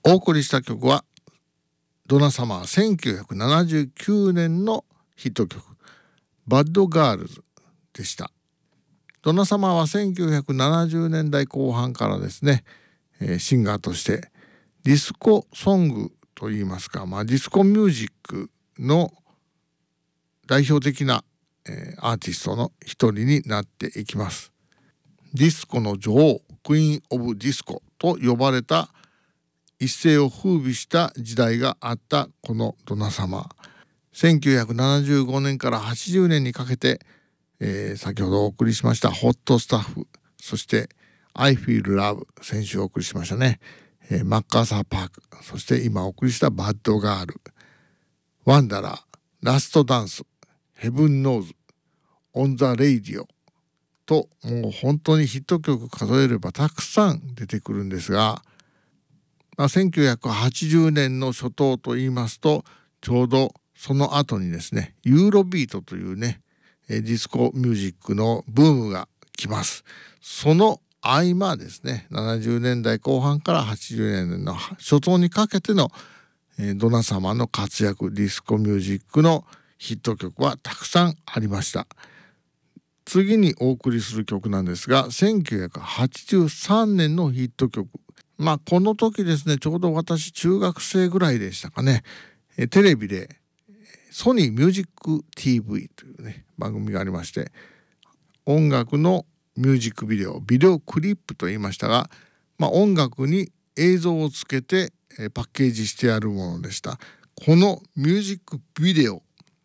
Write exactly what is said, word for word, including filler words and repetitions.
お送りした曲はドナサマーせんきゅうひゃくななじゅうきゅうねんのヒット曲バッドガールズでした。ドナサマーはせんきゅうひゃくななじゅうねんだいこう半からですね、えー、シンガーとしてディスコソングといいますか、まあ、ディスコミュージックの代表的な、えー、アーティストの一人になっていきます。ディスコの女王、クイーン・オブ・ディスコと呼ばれた一世を風靡した時代があったこのドナサマー。せんきゅうひゃくななじゅうごねんからはちじゅうねんにかけて、えー、先ほどお送りしましたホットスタッフ、そして I Feel Love、 先週お送りしましたね、えー、マッカーサーパーク、そして今お送りしたバッドガール、ワンダラー、ラストダンス、ヘブンノーズ、オンザレイディオと、もう本当にヒット曲数えればたくさん出てくるんですが、まあ、せんきゅうひゃくはちじゅうねんの初頭といいますと、ちょうどその後にですね、ユーロビートというねディスコミュージックのブームが来ます。その合間ですね、ななじゅうねんだいこう半からはちじゅうねんだいの初頭にかけてのドナサマーの活躍、ディスコミュージックのヒット曲はたくさんありました。次にお送りする曲なんですが、せんきゅうひゃくはちじゅうさんねんのヒット曲、まあこの時ですね、ちょうど私中学生ぐらいでしたかね、テレビでソニーミュージック ティーブイ というね番組がありまして、音楽のミュージックビデオ、ビデオクリップと言いましたが、まあ、音楽に映像をつけてパッケージしてあるものでした。このミュージックビデオ